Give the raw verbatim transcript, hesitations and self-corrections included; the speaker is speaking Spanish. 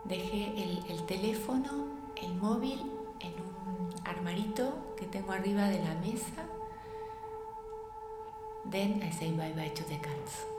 Dejé el, el teléfono, el móvil en un armarito que tengo arriba de la mesa. Then I say bye bye to the cats.